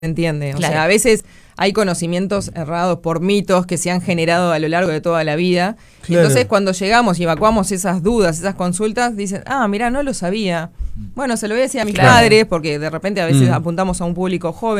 entiende. O Claro. sea, a veces hay conocimientos errados por mitos que se han generado a lo largo de toda la vida. Claro. Entonces, cuando llegamos y evacuamos esas dudas, esas consultas, dicen, mirá, no lo sabía. Bueno, se lo voy a decir a mis Claro. padres, porque de repente a veces apuntamos a un público joven.